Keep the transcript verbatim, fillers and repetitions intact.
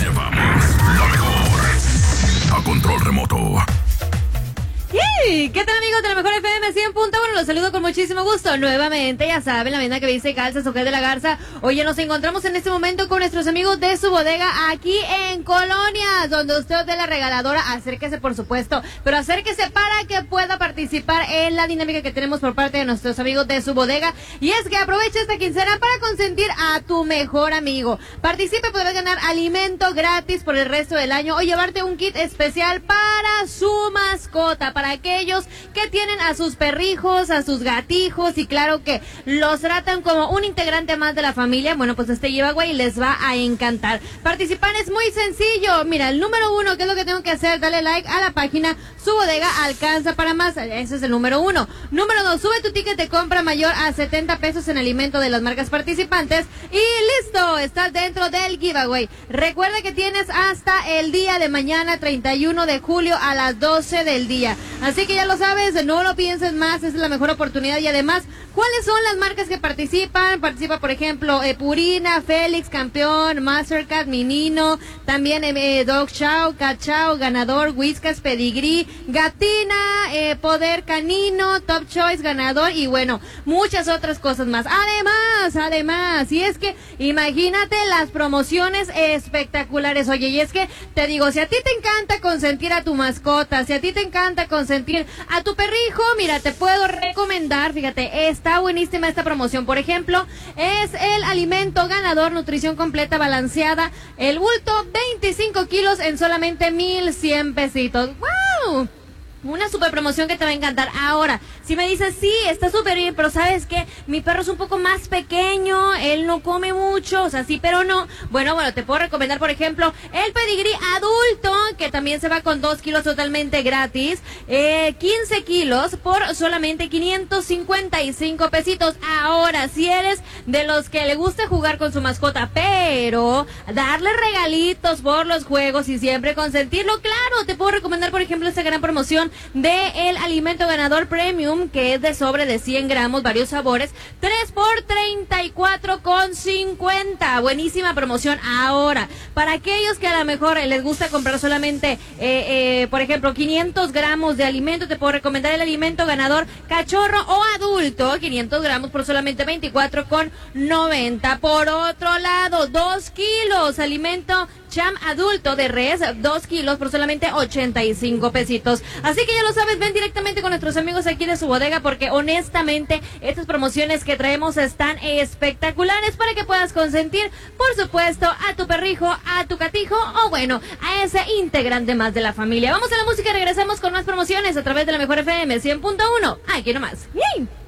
llevamos lo mejor a control remoto. ¡Hey! ¿Qué tal, amigos de la mejor F M cien punto uno? Los saludo con muchísimo gusto. Nuevamente, ya saben, la misma que viste calza, Sujé de la Garza. Oye, nos encontramos en este momento con nuestros amigos de su bodega aquí en Colonia, donde usted de la regaladora, acérquese por supuesto, pero acérquese para que pueda participar en la dinámica que tenemos por parte de nuestros amigos de su bodega. Y es que aprovecha esta quincena para consentir a tu mejor amigo. Participe, podrás ganar alimento gratis por el resto del año o llevarte un kit especial para su mascota, para aquellos que tienen a sus perrijos, a sus gatijos y claro que los tratan como un integrante más de la familia. Bueno, pues este giveaway les va a encantar. Participar es muy sencillo. Mira, el número uno, ¿qué es lo que tengo que hacer? Dale like a la página Su Bodega Alcanza para Más. Ese es el número uno. Número dos, sube tu ticket de compra mayor a setenta pesos en alimento de las marcas participantes y listo, estás dentro del giveaway. Recuerda que tienes hasta el día de mañana, treinta y uno de julio a las doce del día. Así que ya lo sabes, no lo pienses más, es la mejor oportunidad. Y además, ¿cuáles son las marcas que participan? Participa, por ejemplo, eh, Purina, Félix, Campeón, Mastercard, Minino, también eh, Dog Chow, Cat Chow, Ganador, Whiskas, Pedigree, Gatina, eh, Poder Canino, Top Choice, Ganador y bueno, muchas otras cosas más. Además, además, y es que imagínate las promociones espectaculares. Oye, y es que te digo, si a ti te encanta consentir a tu mascota, si a ti te encanta consentir a tu perrijo, mira, te puedo recomendar, fíjate, está buenísima esta promoción. Por ejemplo, es el alimento Ganador, nutrición completa balanceada, el bulto, veinticinco kilos en solamente mil cien pesitos. ¡Wow! Una super promoción que te va a encantar. Ahora, si me dices, sí, está súper bien, pero ¿sabes qué? Mi perro es un poco más pequeño, él no come mucho, o sea, sí, pero no. Bueno, bueno, te puedo recomendar, por ejemplo, el Pedigree adulto, que también se va con dos kilos totalmente gratis, eh, quince kilos por solamente quinientos cincuenta y cinco pesitos. Ahora, si eres de los que le gusta jugar con su mascota, pero darle regalitos por los juegos y siempre consentirlo, claro, te puedo recomendar, por ejemplo, esta gran promoción de el alimento Ganador Premium, que es de sobre de cien gramos, varios sabores, tres por treinta y cuatro con cincuenta. Buenísima promoción. Ahora, para aquellos que a lo mejor les gusta comprar solamente, eh, eh, por ejemplo, quinientos gramos de alimento, te puedo recomendar el alimento Ganador Cachorro o Adulto, quinientos gramos por solamente veinticuatro con noventa. Por otro lado, dos kilos, alimento Cham Adulto de Res, dos kilos por solamente ochenta y cinco pesitos. Así que ya lo sabes, ven directamente con nuestros amigos aquí de su bodega porque honestamente estas promociones que traemos están espectaculares para que puedas consentir, por supuesto, a tu perrijo, a tu catijo o bueno, a ese integrante más de la familia. Vamos a la música y regresamos con más promociones a través de la mejor F M cien punto uno. Aquí nomás. ¡Yay!